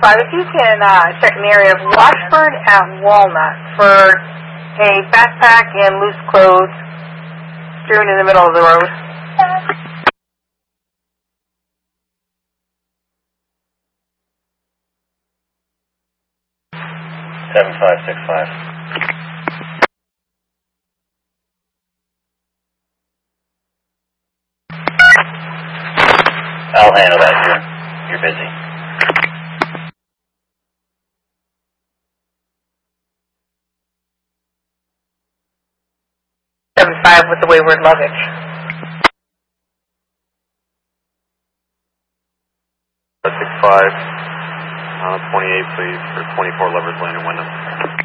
if you can check an area of Washburn at Walnut for a backpack and loose clothes strewn in the middle of the road. Seven 565. I'll handle that. You're busy. 75 with the wayward luggage. 65, 28 please, for 24 Lovers Lane in Wyndham.